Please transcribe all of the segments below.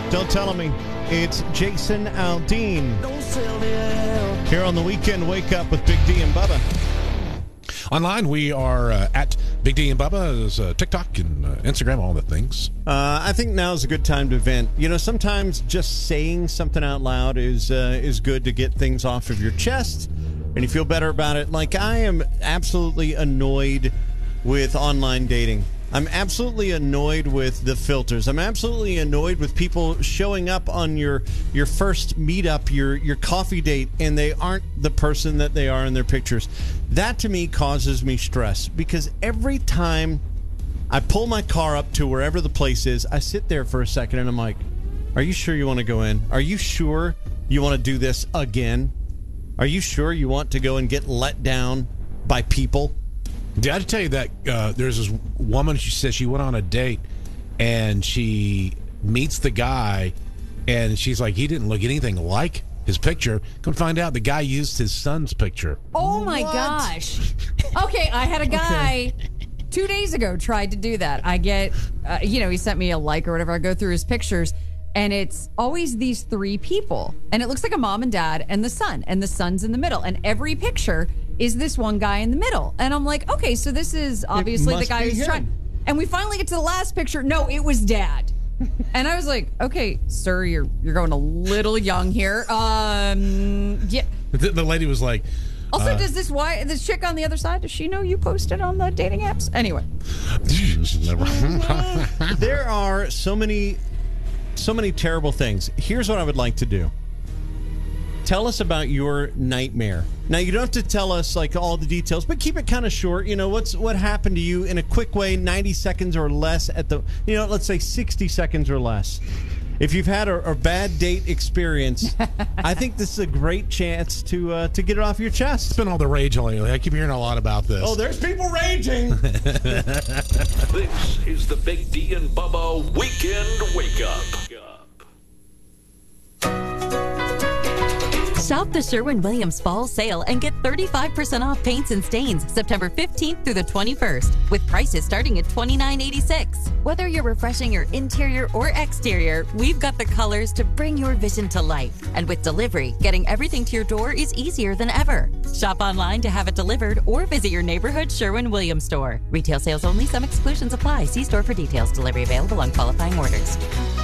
Don't Tell Me. It's Jason Aldean. Here on the weekend, Wake Up with Big D and Bubba. Online, we are at Big D and Bubba's TikTok and Instagram, all the things. I think now is a good time to vent. You know, sometimes just saying something out loud is good to get things off of your chest, and you feel better about it. Like, I am absolutely annoyed with online dating. I'm absolutely annoyed with the filters. I'm absolutely annoyed with people showing up on your first meetup, your coffee date, and they aren't the person that they are in their pictures. That, to me, causes me stress, because every time I pull my car up to wherever the place is, I sit there for a second, and I'm like, are you sure you want to go in? Are you sure you want to do this again? Are you sure you want to go and get let down by people? Yeah, I have to tell you that there's this woman, she says she went on a date and she meets the guy and she's like, he didn't look anything like his picture. Come find out the guy used his son's picture. Oh my gosh. Okay, I had a guy 2 days ago tried to do that. I get, he sent me a like or whatever. I go through his pictures and it's always these three people. And it looks like a mom and dad and the son's in the middle. And every picture is this one guy in the middle. And I'm like, okay, so this is obviously the guy who's trying. And we finally get to the last picture. No, it was dad. And I was like, okay, sir, you're going a little young here. Yeah. The lady was like... Also, does this chick on the other side, does she know you posted on the dating apps? Anyway. There are so many terrible things. Here's what I would like to do. Tell us about your nightmare. Now, you don't have to tell us like all the details, but keep it kind of short. You know, what happened to you in a quick way, 90 seconds or less let's say 60 seconds or less. If you've had a bad date experience, I think this is a great chance to get it off your chest. It's been all the rage lately. I keep hearing a lot about this. Oh, there's people raging. This is the Big D and Bubba Weekend Wake Up. Shop the Sherwin-Williams Fall Sale and get 35% off paints and stains September 15th through the 21st, with prices starting at $29.86. Whether you're refreshing your interior or exterior, we've got the colors to bring your vision to life. And with delivery, getting everything to your door is easier than ever. Shop online to have it delivered or visit your neighborhood Sherwin-Williams store. Retail sales only. Some exclusions apply. See store for details. Delivery available on qualifying orders.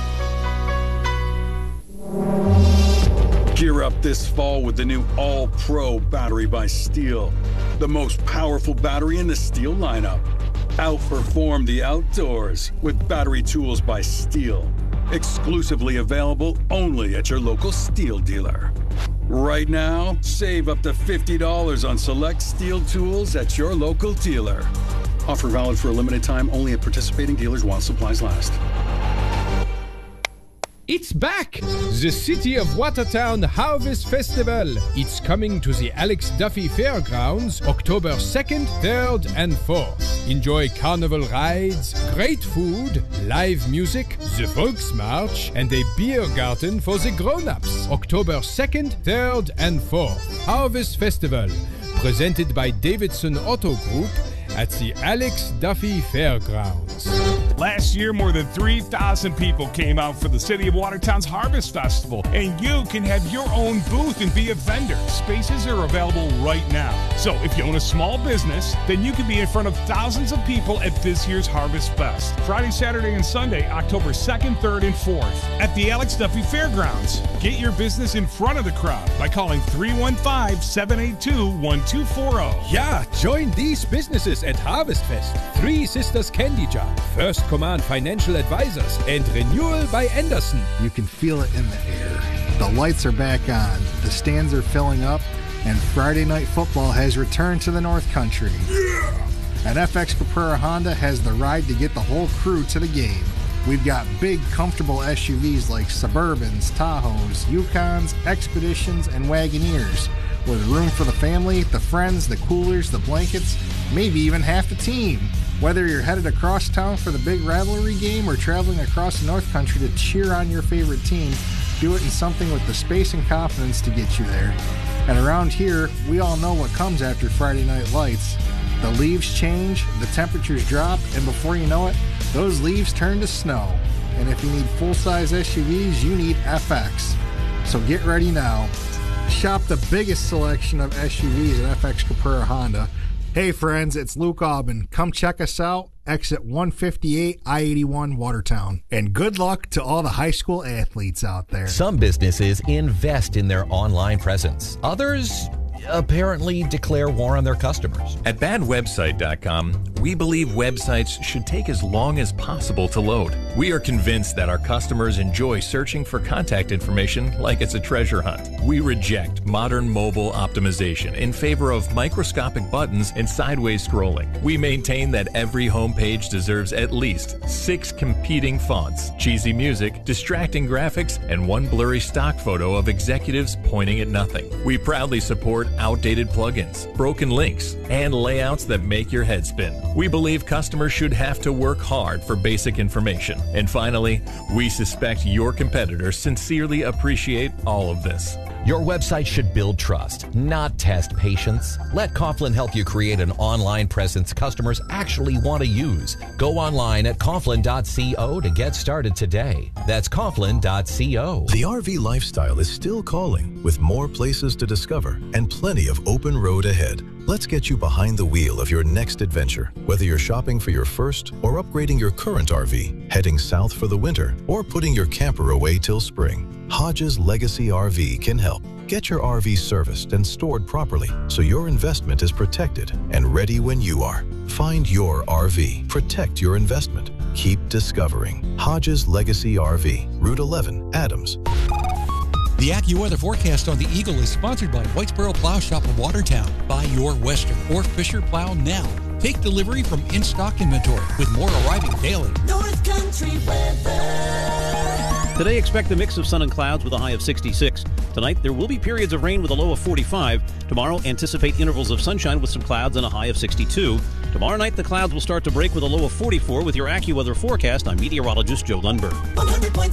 Gear up this fall with the new All-Pro battery by Steel. The most powerful battery in the Steel lineup. Outperform the outdoors with battery tools by Steel. Exclusively available only at your local Steel dealer. Right now, save up to $50 on select Steel tools at your local dealer. Offer valid for a limited time only at participating dealers while supplies last. It's back! The City of Watertown Harvest Festival. It's coming to the Alex Duffy Fairgrounds October 2nd, 3rd, and 4th. Enjoy carnival rides, great food, live music, the Volksmarch, and a beer garden for the grown-ups. October 2nd, 3rd, and 4th. Harvest Festival, presented by Davidson Auto Group at the Alex Duffy Fairgrounds. Last year, more than 3,000 people came out for the City of Watertown's Harvest Festival, and you can have your own booth and be a vendor. Spaces are available right now. So if you own a small business, then you can be in front of thousands of people at this year's Harvest Fest. Friday, Saturday, and Sunday, October 2nd, 3rd, and 4th at the Alex Duffy Fairgrounds. Get your business in front of the crowd by calling 315-782-1240. Yeah, join these businesses at Harvest Fest. Three Sisters Candy Jar, First Command Financial Advisors, and Renewal by Anderson. You can feel it in the air. The lights are back on, the stands are filling up, and Friday Night Football has returned to the North Country. Yeah! And FX Caprera Honda has the ride to get the whole crew to the game. We've got big, comfortable SUVs like Suburbans, Tahoes, Yukons, Expeditions, and Wagoneers, with room for the family, the friends, the coolers, the blankets, maybe even half the team. Whether you're headed across town for the big rivalry game or traveling across the North Country to cheer on your favorite team, do it in something with the space and confidence to get you there. And around here, we all know what comes after Friday Night Lights. The leaves change, the temperatures drop, and before you know it, those leaves turn to snow. And if you need full-size SUVs, you need FX. So get ready now. Shop the biggest selection of SUVs at FX Caprera Honda. Hey friends, it's Luke Aubin. Come check us out. Exit 158, I-81, Watertown. And good luck to all the high school athletes out there. Some businesses invest in their online presence. Others apparently declare war on their customers. At badwebsite.com, we believe websites should take as long as possible to load. We are convinced that our customers enjoy searching for contact information like it's a treasure hunt. We reject modern mobile optimization in favor of microscopic buttons and sideways scrolling. We maintain that every homepage deserves at least 6 competing fonts, cheesy music, distracting graphics, and one blurry stock photo of executives pointing at nothing. We proudly support outdated plugins, broken links, and layouts that make your head spin. We believe customers should have to work hard for basic information. And finally, we suspect your competitors sincerely appreciate all of this. Your website should build trust, not test patience. Let Coughlin help you create an online presence customers actually want to use. Go online at coughlin.co to get started today. That's coughlin.co. The RV lifestyle is still calling, with more places to discover and plenty of open road ahead. Let's get you behind the wheel of your next adventure. Whether you're shopping for your first or upgrading your current RV, heading south for the winter, or putting your camper away till spring, Hodges Legacy RV can help. Get your RV serviced and stored properly so your investment is protected and ready when you are. Find your RV. Protect your investment. Keep discovering. Hodges Legacy RV, Route 11, Adams. The AccuWeather forecast on the Eagle is sponsored by Whitesboro Plow Shop of Watertown. Buy your Western or Fisher plow now. Take delivery from in-stock inventory with more arriving daily. North Country weather. Today, expect a mix of sun and clouds with a high of 66. Tonight, there will be periods of rain with a low of 45. Tomorrow, anticipate intervals of sunshine with some clouds and a high of 62. Tomorrow night, the clouds will start to break with a low of 44 with your AccuWeather forecast. I'm meteorologist Joe Lundberg. 100.7